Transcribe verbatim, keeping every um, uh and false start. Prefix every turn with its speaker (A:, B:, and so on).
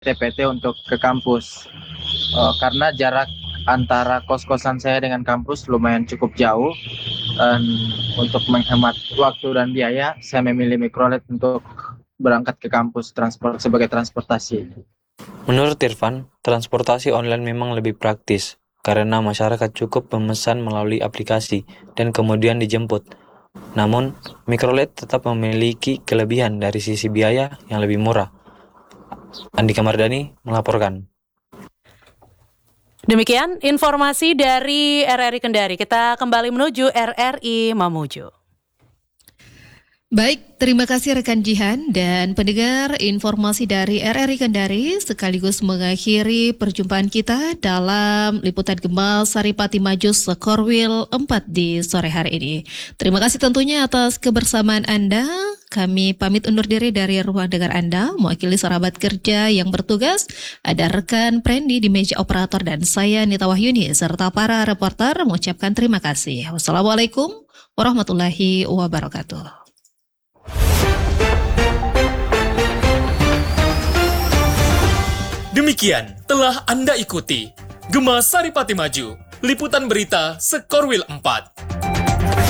A: T P T untuk ke kampus. Uh, karena jarak antara kos-kosan saya dengan kampus lumayan cukup jauh. Dan untuk menghemat waktu dan biaya, saya memilih mikrolet untuk berangkat ke kampus transport sebagai transportasi.
B: Menurut Irfan, transportasi online memang lebih praktis karena masyarakat cukup memesan melalui aplikasi dan kemudian dijemput. Namun, mikrolet tetap memiliki kelebihan dari sisi biaya yang lebih murah. Andika Mardani melaporkan.
C: Demikian informasi dari R R I Kendari. Kita kembali menuju R R I Mamuju.
D: Baik, terima kasih rekan Jihan dan pendengar, informasi dari R R I Kendari sekaligus mengakhiri perjumpaan kita dalam liputan Gema Saripati Maju Sekorwil empat di sore hari ini. Terima kasih tentunya atas kebersamaan Anda. Kami pamit undur diri dari ruang dengar Anda, mewakili sahabat kerja yang bertugas, ada rekan Prendi di meja operator dan saya Nita Wahyuni serta para reporter mengucapkan terima kasih. Wassalamualaikum warahmatullahi wabarakatuh.
E: Demikian telah Anda ikuti Gema Saripati Maju, liputan berita Sekorwil empat.